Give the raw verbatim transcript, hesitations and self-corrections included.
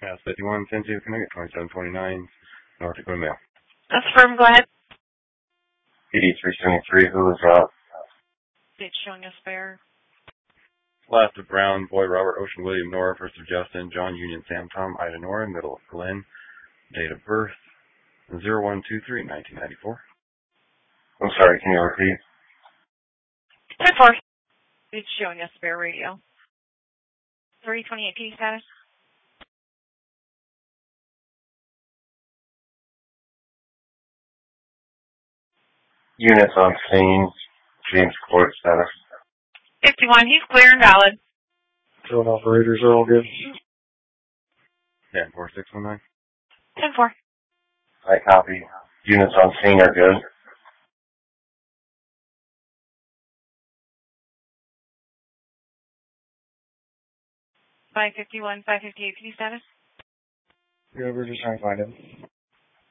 Pass fifty-one, San Diego Connecticut, twenty-seven twenty-nine, North Dakota Mail. That's firm, go ahead. eighty-three seventy-three, who is up? It's showing us fair. Last of Brown, Boyd, Robert, Ocean, William, Nora, first of Justin, John, Union, Sam, Tom, Ida, Nora, middle of Glenn, date of birth, zero one two three, nineteen ninety-four. I'm sorry, can you repeat? ten four. It's showing us fair radio. three twenty-eight P status. Units on scene, James Court status. fifty-one, he's clear and valid. Drone operators are all good. ten four six one nine. ten four. I copy. Units on scene are good. five fifty-one, five fifty-eight P status. Yeah, we're just trying to find him.